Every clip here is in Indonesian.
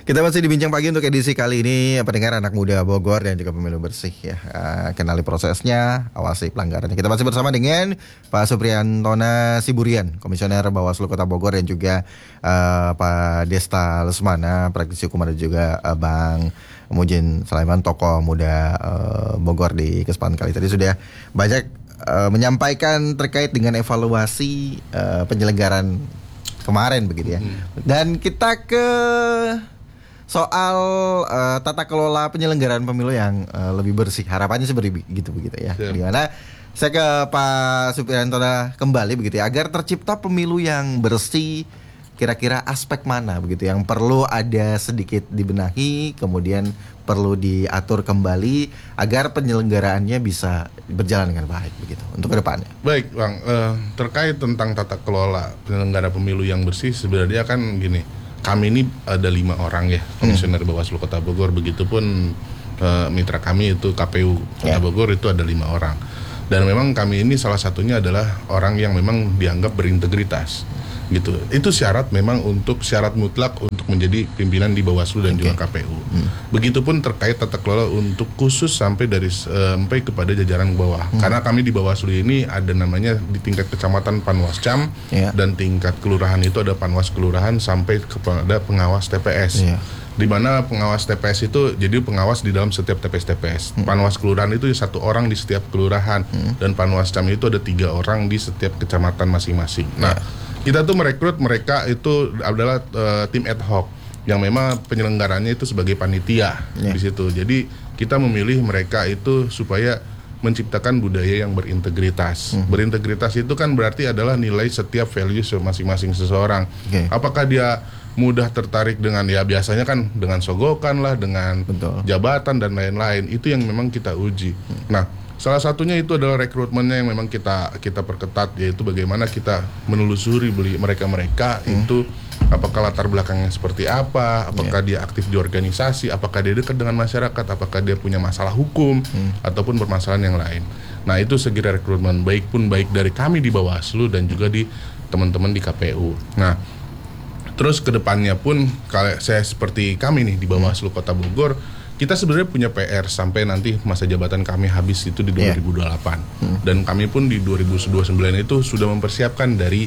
Kita masih dibincang pagi untuk edisi kali ini, pendengar anak muda Bogor dan juga pemilu bersih ya. Kenali prosesnya, awasi pelanggarannya. Kita masih bersama dengan Pak Supriyantona Siburian, Komisioner Bawaslu Kota Bogor, dan juga Pak Desta Lesmana, praktisi hukum, dan juga Bang Mujin Sulaiman, tokoh muda Bogor. Di kesempatan kali tadi sudah banyak menyampaikan terkait dengan evaluasi penyelenggaran kemarin begitu ya. Dan kita ke soal tata kelola penyelenggaraan pemilu yang lebih bersih. Harapannya seperti begitu ya. Dimana saya ke Pak Supriyantona kembali begitu ya, agar tercipta pemilu yang bersih, kira-kira aspek mana begitu yang perlu ada sedikit dibenahi, kemudian perlu diatur kembali agar penyelenggaraannya bisa berjalan dengan baik begitu untuk kedepannya. Baik Bang, terkait tentang tata kelola penyelenggara pemilu yang bersih, sebenarnya kan gini, kami ini ada 5 orang ya, Komisioner Bawaslu Kota Bogor, begitupun mitra kami itu KPU Kota Bogor itu ada 5 orang. Dan memang kami ini salah satunya adalah orang yang memang dianggap berintegritas gitu. Itu syarat memang untuk syarat mutlak untuk menjadi pimpinan di Bawaslu dan juga KPU. Begitupun terkait tata kelola untuk khusus sampai kepada jajaran bawah. Karena kami di Bawaslu ini ada namanya di tingkat kecamatan Panwascam dan tingkat kelurahan itu ada Panwas kelurahan sampai kepada pengawas TPS. Di mana pengawas TPS itu jadi pengawas di dalam setiap TPS. Panwas kelurahan itu 1 orang di setiap kelurahan, dan Panwascam itu ada 3 orang di setiap kecamatan masing-masing. Nah, kita tuh merekrut mereka itu adalah tim ad hoc yang memang penyelenggaranya itu sebagai panitia di situ. Jadi kita memilih mereka itu supaya menciptakan budaya yang berintegritas. Berintegritas itu kan berarti adalah nilai setiap values masing-masing seseorang. Apakah dia mudah tertarik dengan, ya biasanya kan dengan sogokan lah, dengan jabatan dan lain-lain. Itu yang memang kita uji. Nah, salah satunya itu adalah rekrutmennya yang memang kita perketat, yaitu bagaimana kita menelusuri mereka itu apakah latar belakangnya seperti apa, apakah dia aktif di organisasi, apakah dia dekat dengan masyarakat, apakah dia punya masalah hukum ataupun permasalahan yang lain. Nah, itu segi rekrutmen baik dari kami di Bawaslu dan juga di teman-teman di KPU. Nah, terus kedepannya pun kalau saya seperti kami nih di Bawaslu Kota Bogor, kita sebenarnya punya PR sampai nanti masa jabatan kami habis itu di 2028. Dan kami pun di 2029 itu sudah mempersiapkan dari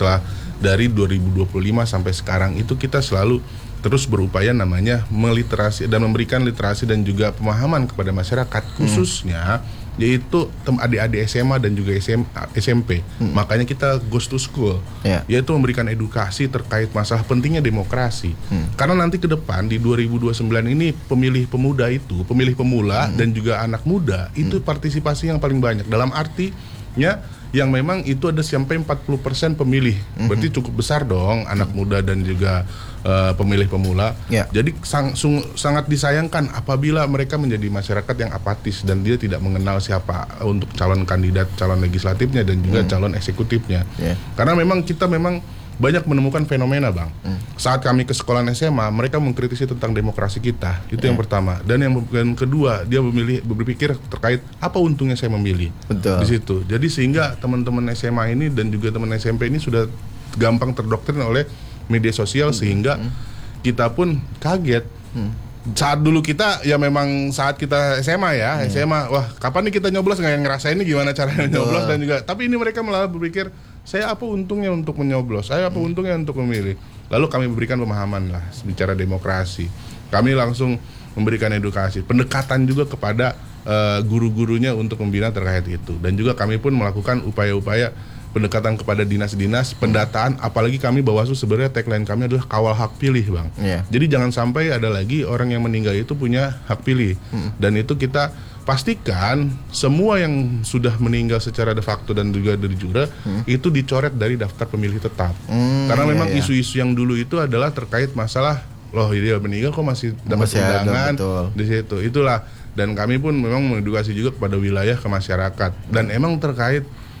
2025 sampai sekarang itu kita selalu terus berupaya namanya meliterasi dan memberikan literasi dan juga pemahaman kepada masyarakat, khususnya yaitu adik-adik SMA dan juga SMP. Makanya kita goes to school, yaitu memberikan edukasi terkait masalah pentingnya demokrasi. Karena nanti ke depan di 2029 ini pemilih pemula dan juga anak muda itu partisipasi yang paling banyak. Dalam artinya yang memang itu ada sampai 40% pemilih. Berarti cukup besar dong anak muda dan juga pemilih pemula. Jadi sangat disayangkan apabila mereka menjadi masyarakat yang apatis dan dia tidak mengenal siapa untuk calon kandidat, calon legislatifnya dan juga calon eksekutifnya. Karena memang kita banyak menemukan fenomena, Bang. Saat kami ke sekolah SMA, mereka mengkritisi tentang demokrasi kita. Itu yang pertama. Dan yang kedua, dia berpikir terkait apa untungnya saya memilih. Di situ. Jadi sehingga teman-teman SMA ini dan juga teman SMP ini sudah gampang terdoktrin oleh media sosial, sehingga kita pun kaget. Saat dulu kita ya memang saat kita SMA SMA, wah kapan nih kita nyoblos, nggak ngerasain ini gimana caranya nyoblos dan juga. Tapi ini mereka malah berpikir, saya apa untungnya untuk menyoblos, saya apa untungnya untuk memilih. Lalu kami memberikan pemahaman lah bicara demokrasi. Kami langsung memberikan edukasi, pendekatan juga kepada guru-gurunya untuk membina terkait itu. Dan juga kami pun melakukan upaya-upaya pendekatan kepada dinas-dinas, pendataan, apalagi kami Bawaslu sebenarnya tagline kami adalah kawal hak pilih, Bang. Jadi jangan sampai ada lagi orang yang meninggal itu punya hak pilih. Dan itu kita pastikan semua yang sudah meninggal secara de facto dan juga de jure itu dicoret dari daftar pemilih tetap. Karena memang isu-isu yang dulu itu adalah terkait masalah, loh dia meninggal kok masih dapat undangan di situ. Itulah. Dan kami pun memang mengedukasi juga kepada wilayah ke masyarakat. Dan emang terkait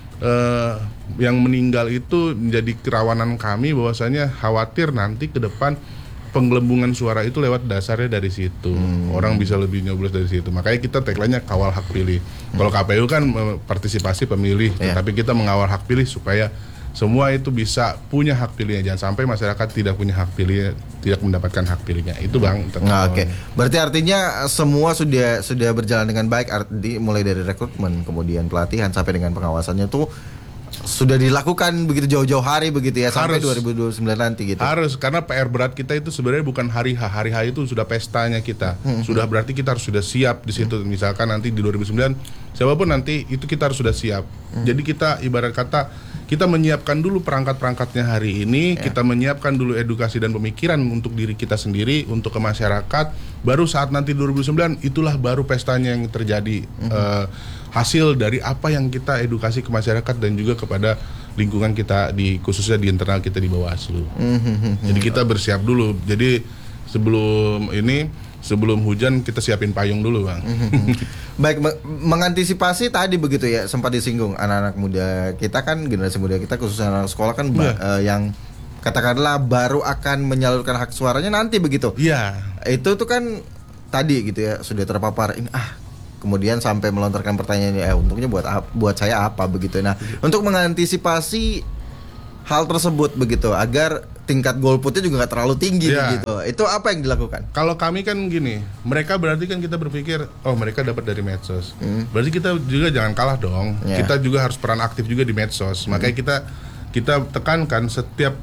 yang meninggal itu menjadi kerawanan kami, bahwasanya khawatir nanti ke depan penggelembungan suara itu lewat dasarnya dari situ. Orang bisa lebih nyoblos dari situ. Makanya kita tagline-nya kawal hak pilih. Kalau KPU kan partisipasi pemilih, tapi kita mengawal hak pilih supaya semua itu bisa punya hak pilihnya. Jangan sampai masyarakat tidak punya hak pilih, tidak mendapatkan hak pilihnya. Itu Bang. Oke. Berarti artinya semua sudah berjalan dengan baik, mulai dari rekrutmen, kemudian pelatihan sampai dengan pengawasannya tuh sudah dilakukan begitu jauh-jauh hari begitu ya, sampai 2029 nanti gitu. Harus, karena PR berat kita itu sebenarnya bukan hari H. Hari H itu sudah pestanya kita. Sudah, berarti kita harus sudah siap di situ. Misalkan nanti di 2009 siapapun nanti itu kita harus sudah siap. Jadi kita ibarat kata kita menyiapkan dulu perangkat-perangkatnya hari ini, kita menyiapkan dulu edukasi dan pemikiran untuk diri kita sendiri, untuk ke masyarakat. Baru saat nanti 2009 itulah baru pestanya yang terjadi. Hasil dari apa yang kita edukasi ke masyarakat dan juga kepada lingkungan kita, khususnya di internal kita di Bawaslu. Jadi kita bersiap dulu. Jadi sebelum hujan kita siapin payung dulu Bang. Baik, mengantisipasi tadi begitu ya, sempat disinggung anak-anak muda kita kan, generasi muda kita khususnya anak sekolah kan yang katakanlah baru akan menyalurkan hak suaranya nanti begitu. Iya. Itu tuh kan tadi gitu ya sudah terpapar ini kemudian sampai melontarkan pertanyaan untungnya buat saya apa begitu. Nah, untuk mengantisipasi hal tersebut begitu agar tingkat golputnya juga nggak terlalu tinggi begitu. Itu apa yang dilakukan? Kalau kami kan gini, mereka berarti kan kita berpikir, mereka dapat dari medsos. Berarti kita juga jangan kalah dong. Kita juga harus peran aktif juga di medsos. Makanya kita tekankan setiap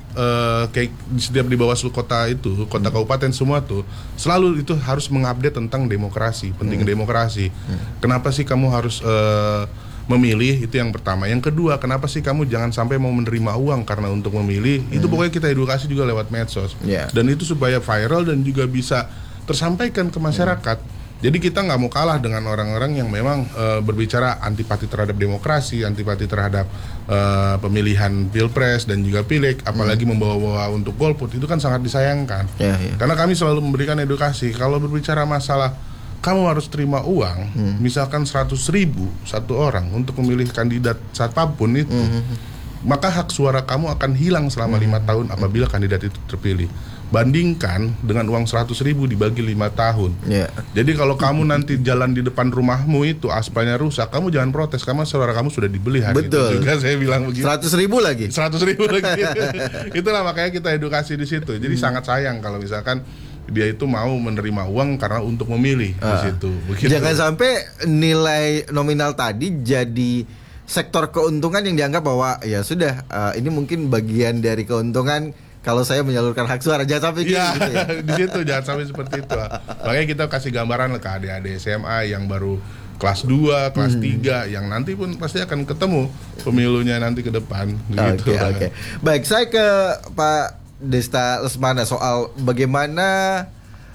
di Bawaslu kota itu, kota kabupaten semua tuh selalu itu harus mengupdate tentang demokrasi, penting demokrasi. Kenapa sih kamu harus memilih, itu yang pertama. Yang kedua, kenapa sih kamu jangan sampai mau menerima uang karena untuk memilih? Itu pokoknya kita edukasi juga lewat medsos. Dan itu supaya viral dan juga bisa tersampaikan ke masyarakat. Jadi kita nggak mau kalah dengan orang-orang yang memang berbicara antipati terhadap demokrasi, antipati terhadap pemilihan pilpres dan juga pileg, apalagi membawa-bawa untuk golput. Itu kan sangat disayangkan. Karena kami selalu memberikan edukasi. Kalau berbicara masalah kamu harus terima uang, misalkan 100.000 satu orang untuk memilih kandidat siapapun itu, maka hak suara kamu akan hilang selama 5 tahun apabila kandidat itu terpilih. Bandingkan dengan uang 100.000 dibagi 5 tahun. Jadi kalau kamu nanti jalan di depan rumahmu itu aspalnya rusak, kamu jangan protes karena suara kamu sudah dibeli hari itu. Juga saya bilang begitu. 100.000 lagi. 100.000 lagi. Itulah makanya kita edukasi di situ. Jadi sangat sayang kalau misalkan dia itu mau menerima uang karena untuk memilih di situ. Begitu. Jangan sampai nilai nominal tadi jadi sektor keuntungan yang dianggap bahwa ya sudah ini mungkin bagian dari keuntungan kalau saya menyalurkan hak suara. Jangan sampai gitu ya. Di situ jangan sampai seperti itu. Makanya kita kasih gambaran ke adik-adik SMA yang baru kelas 2, kelas 3 yang nanti pun pasti akan ketemu pemilunya nanti ke depan gitu. Oke. Baik, saya ke Pak Desta Lesmana soal bagaimana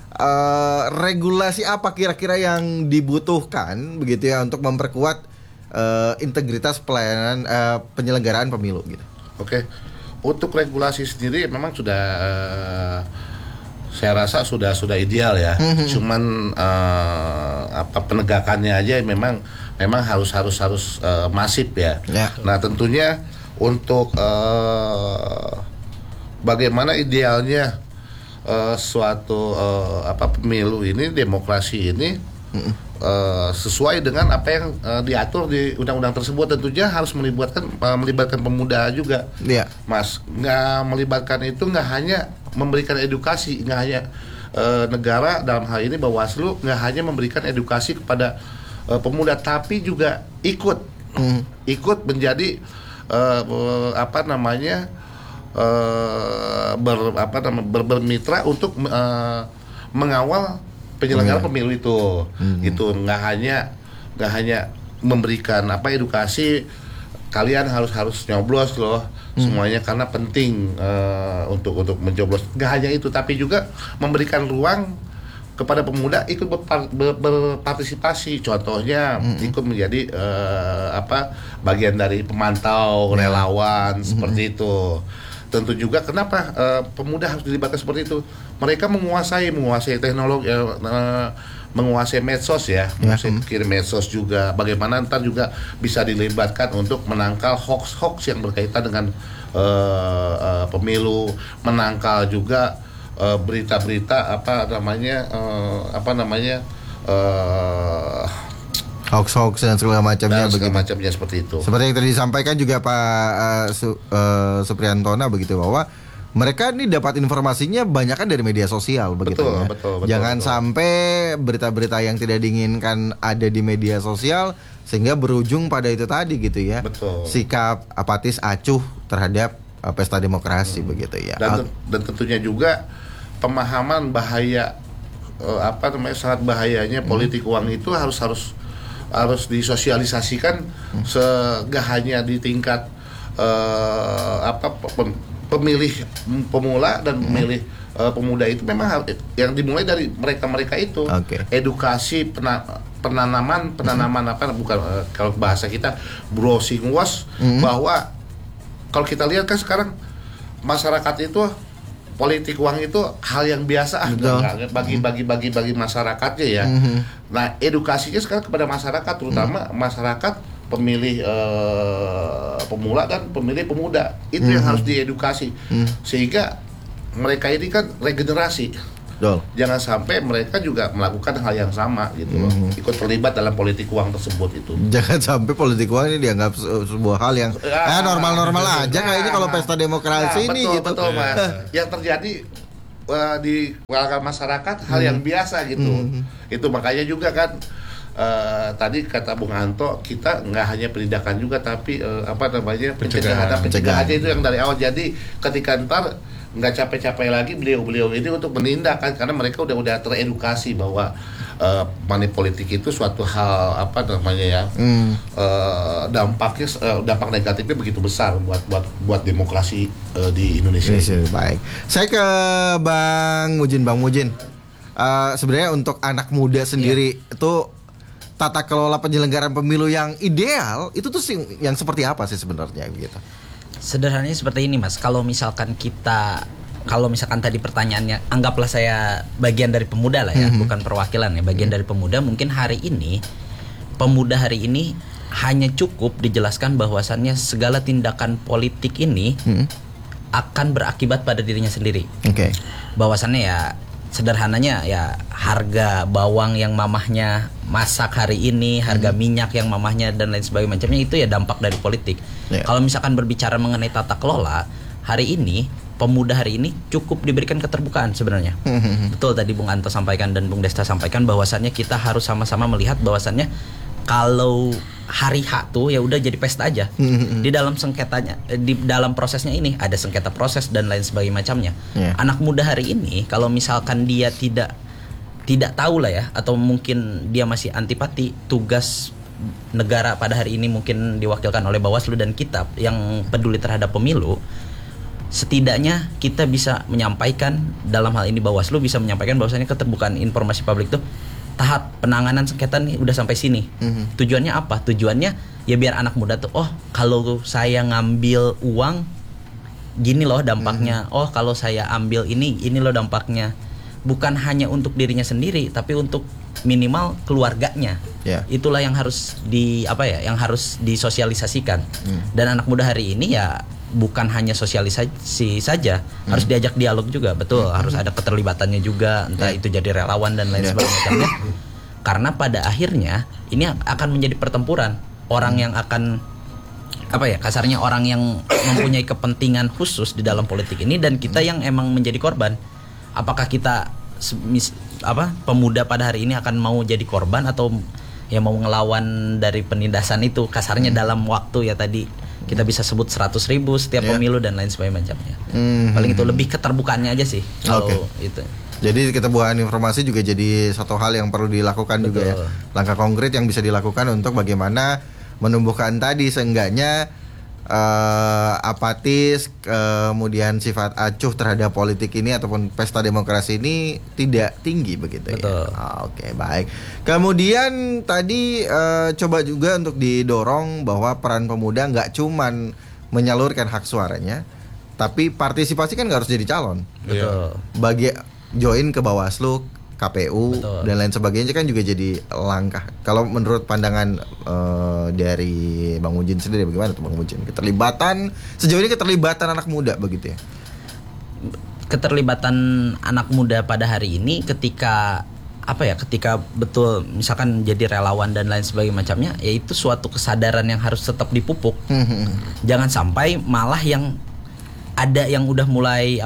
regulasi apa kira-kira yang dibutuhkan begitu ya untuk memperkuat integritas pelayanan penyelenggaraan pemilu gitu. Oke. Untuk regulasi sendiri memang sudah saya rasa sudah ideal ya. Cuman penegakannya aja memang harus masif ya. Nah, tentunya untuk bagaimana idealnya suatu pemilu ini, demokrasi ini sesuai dengan apa yang diatur di undang-undang tersebut, tentunya harus melibatkan pemuda juga, Mas. Nggak melibatkan itu nggak hanya memberikan edukasi, nggak hanya negara dalam hal ini Bawaslu nggak hanya memberikan edukasi kepada pemuda, tapi juga ikut menjadi bermitra untuk mengawal penyelenggara pemilu itu. Itu nggak hanya memberikan edukasi, kalian harus nyoblos loh semuanya karena penting untuk mencoblos. Nggak hanya itu, tapi juga memberikan ruang kepada pemuda ikut berpartisipasi. Contohnya ikut menjadi bagian dari pemantau, relawan seperti itu. Tentu juga kenapa pemuda harus dilibatkan seperti itu. Mereka menguasai teknologi, menguasai medsos ya, menguasai medsos juga. Bagaimana ntar juga bisa dilibatkan untuk menangkal hoax yang berkaitan dengan pemilu, menangkal juga berita-berita hoax dan segala macamnya dan segala begitu. macamnya seperti itu. Seperti yang tadi disampaikan juga Pak Supriyantona begitu, bahwa mereka ini dapat informasinya banyak kan dari media sosial begitu ya. Betul, Jangan betul. sampai berita-berita yang tidak diinginkan ada di media sosial sehingga berujung pada itu tadi gitu ya. Betul. Sikap apatis acuh terhadap pesta demokrasi begitu ya. Dan tentunya juga pemahaman bahaya sangat bahayanya politik uang itu harus disosialisasikan segak hanya di tingkat pemilih pemula dan pemilih pemuda itu memang yang dimulai dari mereka itu. Edukasi penanaman kalau bahasa kita browsing was bahwa kalau kita lihat kan sekarang masyarakat itu politik uang itu hal yang biasa bagi masyarakatnya ya. Nah, edukasinya sekarang kepada masyarakat, terutama masyarakat pemilih pemula dan pemilih pemuda itu yang harus diedukasi sehingga mereka ini kan regenerasi. Jangan sampai mereka juga melakukan hal yang sama gitu loh, ikut terlibat dalam politik uang tersebut itu. Jangan sampai politik uang ini dianggap sebuah hal yang normal-normal aja kayaknya kalau pesta demokrasi ini gitu. Betul Mas. Yang terjadi di kalangan masyarakat hal yang biasa gitu. Itu makanya juga kan tadi kata Bung Anto, kita nggak hanya penindakan juga tapi pencegahan itu yang dari awal. Jadi ketika ntar nggak capek-capek lagi beliau ini untuk menindak kan, karena mereka udah teredukasi bahwa money politik itu suatu hal dampak negatifnya begitu besar buat demokrasi di Indonesia. Baik, saya ke Bang Mujin. Sebenarnya untuk anak muda sendiri itu tata kelola penyelenggaraan pemilu yang ideal itu tuh yang seperti apa sih sebenarnya gitu? Sederhananya seperti ini Mas, kalau misalkan tadi pertanyaannya, anggaplah saya bagian dari pemuda lah ya, bukan perwakilan ya, bagian dari pemuda, mungkin pemuda hari ini hanya cukup dijelaskan bahwasannya segala tindakan politik ini akan berakibat pada dirinya sendiri. Bahwasannya ya sederhananya ya harga bawang yang mamahnya masak hari ini, harga minyak yang mamahnya dan lain sebagainya macamnya itu ya dampak dari politik. Kalau misalkan berbicara mengenai tata kelola, hari ini pemuda hari ini cukup diberikan keterbukaan sebenarnya. Betul tadi Bung Anto sampaikan dan Bung Desta sampaikan bahwasannya kita harus sama-sama melihat bahwasannya kalau hari H tuh ya udah jadi pesta aja. Di dalam sengketanya, di dalam prosesnya ini ada sengketa proses dan lain sebagainya macamnya. Anak muda hari ini kalau misalkan dia tidak tahu lah ya, atau mungkin dia masih antipati, tugas negara pada hari ini mungkin diwakilkan oleh Bawaslu dan kita yang peduli terhadap pemilu. Setidaknya kita bisa menyampaikan, dalam hal ini Bawaslu bisa menyampaikan bahwasanya keterbukaan informasi publik itu tahap penanganan sengketa nih udah sampai sini. Tujuannya apa? Tujuannya ya biar anak muda tuh, oh kalau saya ngambil uang gini loh dampaknya. Oh kalau saya ambil ini loh dampaknya. Bukan hanya untuk dirinya sendiri tapi untuk minimal keluarganya. Itulah yang harus yang harus disosialisasikan. Dan anak muda hari ini ya bukan hanya sosialisasi saja, harus diajak dialog juga, betul. Harus ada keterlibatannya juga, entah itu jadi relawan dan lain sebagainya. Karena pada akhirnya ini akan menjadi pertempuran orang yang akan kasarnya orang yang mempunyai kepentingan khusus di dalam politik ini, dan kita yang emang menjadi korban. Apakah kita pemuda pada hari ini akan mau jadi korban atau ya mau ngelawan dari penindasan itu, kasarnya dalam waktu ya tadi kita bisa sebut 100.000 setiap pemilu dan lain sebagainya macamnya. Paling itu lebih keterbukaannya aja sih kalau itu. Jadi keterbukaan informasi juga jadi satu hal yang perlu dilakukan. Betul. Juga ya. Langkah konkret yang bisa dilakukan untuk bagaimana menumbuhkan tadi seenggaknya apatis, kemudian sifat acuh terhadap politik ini ataupun pesta demokrasi ini tidak tinggi begitu. Betul. Ya. Oke, baik. Kemudian tadi coba juga untuk didorong bahwa peran pemuda nggak cuman menyalurkan hak suaranya, tapi partisipasi kan nggak harus jadi calon. Betul. Bagi join ke Bawaslu, KPU, betul, dan lain sebagainya kan juga jadi langkah. Kalau menurut pandangan dari Bang Mujin sendiri bagaimana tuh Bang Mujin? Sejauh ini keterlibatan anak muda begitu ya? Keterlibatan anak muda pada hari ini ketika ketika betul misalkan jadi relawan dan lain sebagainya macamnya, ya itu suatu kesadaran yang harus tetap dipupuk. Jangan sampai malah yang ada yang udah mulai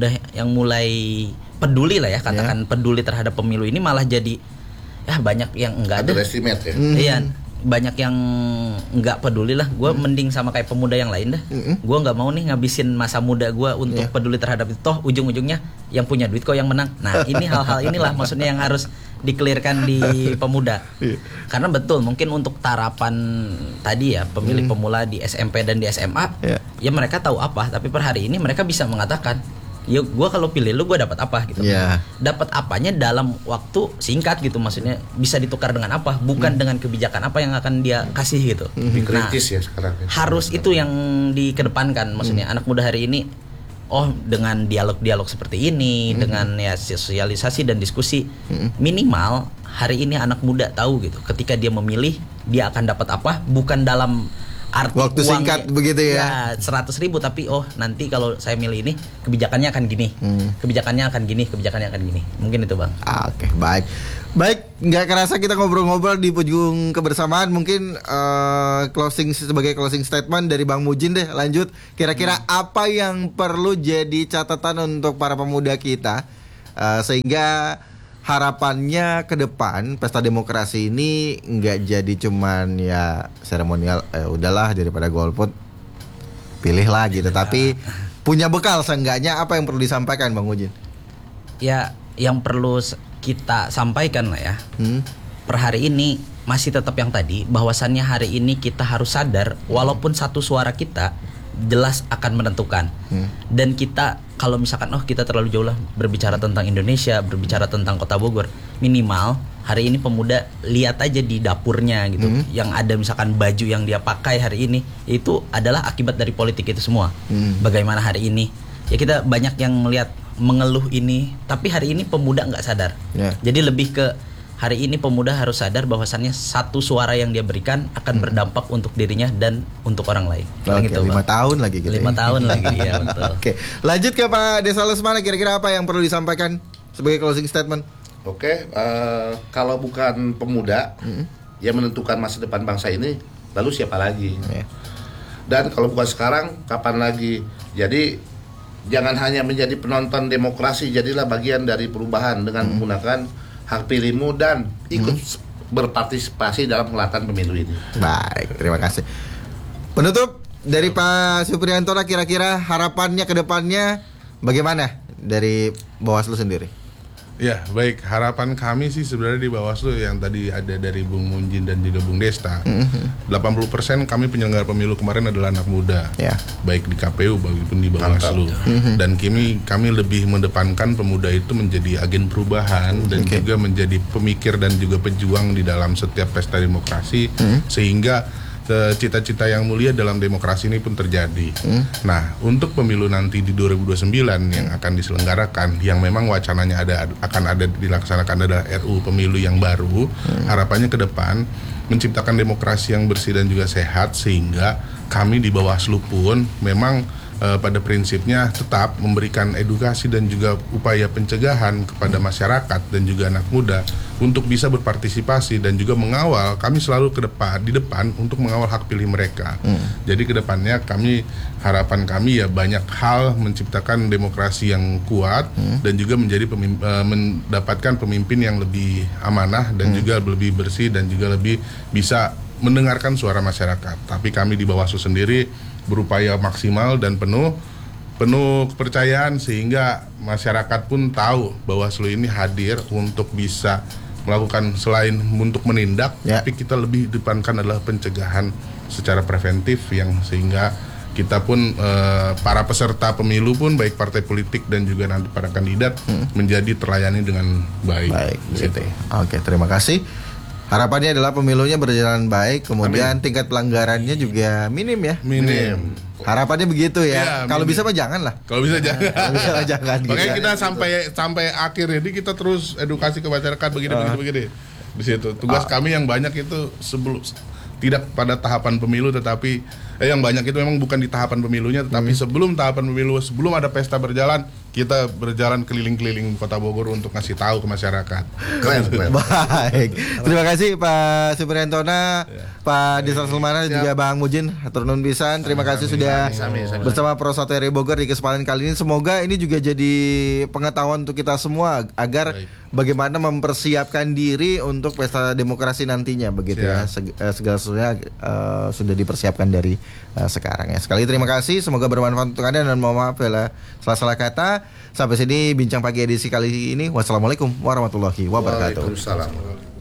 peduli lah ya, katakan peduli terhadap pemilu ini malah jadi banyak yang enggak ada. Underestimate ya. Iya, banyak yang nggak peduli lah. Gue mending sama kayak pemuda yang lain dah. Gue nggak mau nih ngabisin masa muda gue untuk peduli terhadap itu. Toh ujung-ujungnya yang punya duit kok yang menang. Nah ini hal-hal inilah maksudnya yang harus dikelirkan di pemuda. Karena betul mungkin untuk tarapan tadi ya pemilih pemula di SMP dan di SMA, ya mereka tahu apa. Tapi per hari ini mereka bisa mengatakan, ya gue kalau pilih lu gue dapat apa gitu. Dapat apanya dalam waktu singkat gitu, maksudnya bisa ditukar dengan apa, bukan dengan kebijakan apa yang akan dia kasih gitu. Kritis ya sekarang. Harus itu yang dikedepankan, maksudnya anak muda hari ini dengan dialog-dialog seperti ini, dengan ya sosialisasi dan diskusi, minimal hari ini anak muda tahu gitu, ketika dia memilih dia akan dapat apa, bukan dalam arti waktu uang singkat begitu ya. 100.000 tapi nanti kalau saya milih ini kebijakannya akan gini, kebijakannya akan gini, kebijakannya akan gini. Mungkin itu Bang. Oke, baik, nggak kerasa kita ngobrol-ngobrol di ujung kebersamaan. Mungkin sebagai closing statement dari Bang Mujin deh, lanjut. Kira-kira apa yang perlu jadi catatan untuk para pemuda kita sehingga harapannya ke depan pesta demokrasi ini nggak jadi cuman ya seremonial, udahlah daripada golput pilihlah gitu, tapi punya bekal seenggaknya apa yang perlu disampaikan Bang Mujin? Ya yang perlu kita sampaikan lah ya, per hari ini masih tetap yang tadi, bahwasannya hari ini kita harus sadar walaupun satu suara kita jelas akan menentukan. Dan kita kalau misalkan kita terlalu jauh lah berbicara tentang Indonesia, berbicara tentang Kota Bogor, minimal hari ini pemuda lihat aja di dapurnya gitu, yang ada misalkan baju yang dia pakai hari ini itu adalah akibat dari politik itu semua. Bagaimana hari ini ya kita banyak yang melihat mengeluh ini, tapi hari ini pemuda nggak sadar. Jadi lebih ke hari ini pemuda harus sadar bahwasannya satu suara yang dia berikan akan berdampak untuk dirinya dan untuk orang lain. Oke, 5 tahun lagi gitu. 5 tahun lagi ya betul. Oke, lanjut ke Pak Desa Lesmana, kira-kira apa yang perlu disampaikan sebagai closing statement? Oke, kalau bukan pemuda yang menentukan masa depan bangsa ini, lalu siapa lagi? Dan kalau bukan sekarang, kapan lagi? Jadi jangan hanya menjadi penonton demokrasi, jadilah bagian dari perubahan dengan menggunakan hak pilihmu dan ikut berpartisipasi dalam pelaksanaan pemilu ini. Baik, terima kasih. Penutup dari Pak Supriyanto, kira-kira harapannya ke depannya bagaimana dari Bawaslu sendiri? Ya, baik. Harapan kami sih sebenarnya di Bawaslu yang tadi ada dari Bung Munjin dan juga Bung Desta. 80% kami penyelenggara pemilu kemarin adalah anak muda. Baik di KPU maupun di Bawaslu. Dan kami lebih mendepankan pemuda itu menjadi agen perubahan dan juga menjadi pemikir dan juga pejuang di dalam setiap pesta demokrasi, sehingga cita-cita yang mulia dalam demokrasi ini pun terjadi. Nah, untuk pemilu nanti di 2029 yang akan diselenggarakan, yang memang wacananya akan ada dilaksanakan adalah RUU pemilu yang baru. Harapannya ke depan menciptakan demokrasi yang bersih dan juga sehat, sehingga kami di Bawaslu pun memang pada prinsipnya tetap memberikan edukasi dan juga upaya pencegahan kepada masyarakat dan juga anak muda untuk bisa berpartisipasi dan juga mengawal. Kami selalu di depan untuk mengawal hak pilih mereka. Jadi kedepannya harapan kami ya banyak hal menciptakan demokrasi yang kuat dan juga menjadi mendapatkan pemimpin yang lebih amanah dan juga lebih bersih dan juga lebih bisa mendengarkan suara masyarakat. Tapi kami di Bawaslu sendiri berupaya maksimal dan penuh kepercayaan sehingga masyarakat pun tahu Bawaslu ini hadir untuk bisa melakukan selain untuk menindak, tapi kita lebih depankan adalah pencegahan secara preventif yang sehingga kita pun para peserta pemilu pun baik partai politik dan juga nanti para kandidat menjadi terlayani dengan baik. Baik, gitu. Oke, terima kasih. Harapannya adalah pemilunya berjalan baik, kemudian tingkat pelanggarannya juga minim ya. Minim. Harapannya begitu ya. Kalau bisa mah jangan lah. Kalau bisa jangan. Kalau bisa mah jangan. Makanya kita sampai akhir ini kita terus edukasi ke masyarakat begini. Di situ tugas kami yang banyak itu sebelum tidak pada tahapan pemilu tetapi yang banyak itu memang bukan di tahapan pemilunya, tetapi sebelum tahapan pemilu, sebelum ada pesta berjalan, kita berjalan keliling-keliling Kota Bogor untuk ngasih tahu ke masyarakat. Keren. Baik, terima kasih Pak Supriantona, Pak Disar Sulmana dan juga Bang Mujin, hatur nuhun pisan. Terima kasih sudah bersama Pro 1 RI Bogor di kesempatan kali ini. Semoga ini juga jadi pengetahuan untuk kita semua agar bagaimana mempersiapkan diri untuk pesta demokrasi nantinya, begitu ya. Segala sesuatunya sudah dipersiapkan dari sekarang ya. Sekali terima kasih, semoga bermanfaat untuk Anda dan mohon maaf bila salah-salah kata. Sampai sini bincang pagi edisi kali ini. Wassalamualaikum warahmatullahi wabarakatuh. Waalaikumsalam.